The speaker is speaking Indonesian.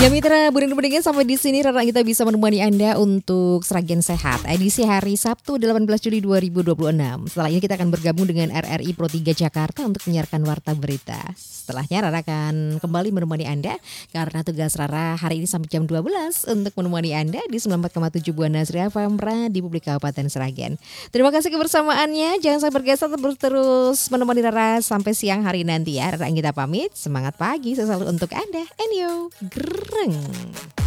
Ya mitra, buring-buringnya sampai di sini Rara kita bisa menemani Anda untuk Sragen Sehat edisi hari Sabtu 18 Juli 2026. Setelah ini kita akan bergabung dengan RRI Pro 3 Jakarta untuk menyiarkan warta berita. Setelahnya Rara akan kembali menemani Anda karena tugas Rara hari ini sampai jam 12 untuk menemani Anda di 94,7 Buana Sri FM di Publik Kabupaten Sragen. Terima kasih kebersamaannya. Jangan sampai bergeser, terus menemani Rara sampai siang hari nanti ya. Rara kita pamit. Semangat pagi selalu untuk Anda. Enyo. Grrreng.